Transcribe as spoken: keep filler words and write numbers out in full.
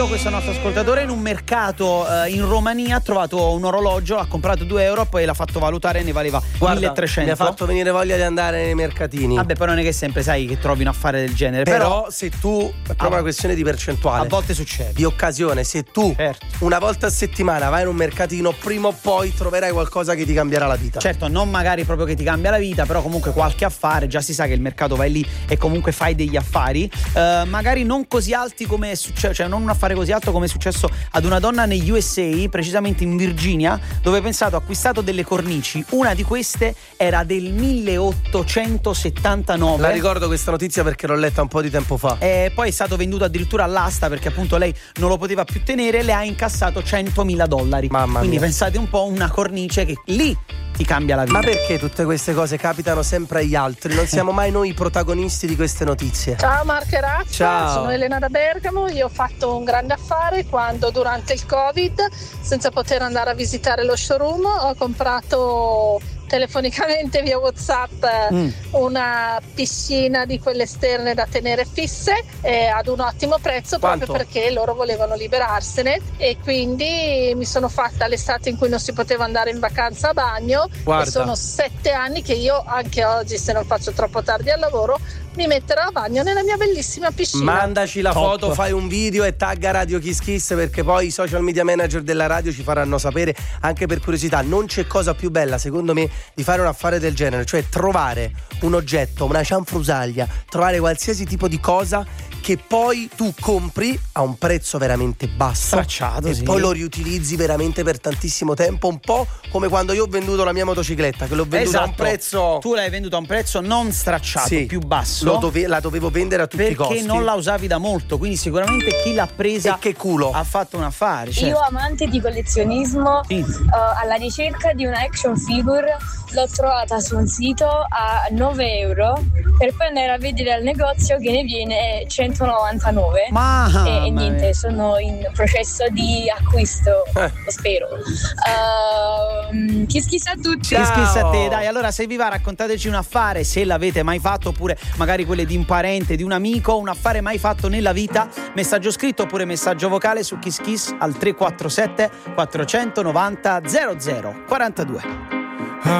Questo nostro ascoltatore in un mercato eh, in Romania ha trovato un orologio, ha comprato due euro, poi l'ha fatto valutare e ne valeva Guarda, milletrecento. mi ha fatto venire voglia di andare nei mercatini. Vabbè, però non è che sempre sai che trovi un affare del genere. Però, Però, se tu, è proprio una questione di percentuale, a volte succede. di occasione, se tu Certo. una volta a settimana vai in un mercatino, prima o poi troverai qualcosa che ti cambierà la vita. Certo, non magari proprio che ti cambia la vita, però comunque qualche affare, già si sa che il mercato vai lì e comunque fai degli affari, eh, magari non così alti come è successo, cioè non un affare così alto come è successo ad una donna negli U S A, precisamente in Virginia, dove pensato ha acquistato delle cornici. Una di queste era del milleottocentosettantanove. La ricordo questa notizia perché l'ho letta un po' di tempo fa. E poi è stato venduto addirittura all'asta perché appunto lei non lo poteva più tenere, le ha incassato centomila dollari. Mamma Quindi mia. pensate un po', una cornice che lì ti cambia la vita. Ma perché tutte queste cose capitano sempre agli altri? Non siamo mai noi i protagonisti di queste notizie. Ciao Marco e Razza, Ciao. sono Elena da Bergamo. Io ho fatto un grande affare quando durante il Covid, senza poter andare a visitare lo showroom, ho comprato telefonicamente via WhatsApp Mm. una piscina di quelle esterne da tenere fisse eh, ad un ottimo prezzo. Quanto? Proprio perché loro volevano liberarsene, e quindi mi sono fatta l'estate in cui non si poteva andare in vacanza a bagno. Guarda. E sono sette anni che io anche oggi, se non faccio troppo tardi al lavoro, mi metterò a bagno nella mia bellissima piscina. Mandaci la Top. foto, fai un video e tagga Radio Kiss Kiss, perché poi i social media manager della radio ci faranno sapere. Anche per curiosità, non c'è cosa più bella secondo me di fare un affare del genere, cioè trovare un oggetto, una cianfrusaglia, trovare qualsiasi tipo di cosa che poi tu compri a un prezzo veramente basso, Stracciato, e sì. poi lo riutilizzi veramente per tantissimo tempo, un po' come quando io ho venduto la mia motocicletta, che l'ho venduta a un Esatto. prezzo, Tu l'hai venduta a un prezzo non stracciato, Sì. più basso, Lo dove- la dovevo vendere a tutti i costi. perché non la usavi da molto, quindi sicuramente chi l'ha presa E che culo. ha fatto un affare. Certo. Io, amante di collezionismo, Sì. eh, alla ricerca di una action figure, l'ho trovata su un sito a nove euro, per poi andare a vedere al negozio che ne viene centonovantanove. Mamma e, e niente, mia. sono in processo di acquisto, Eh. spero. Uh, kiss kiss a tutti. Ciao. Kiss kiss a te, dai. Allora, se vi va, raccontateci un affare, se l'avete mai fatto, oppure magari quelle di un parente, di un amico, un affare mai fatto nella vita. Messaggio scritto oppure messaggio vocale su Kiss Kiss al tre quattro sette quattrocentonovanta zero zero quarantadue.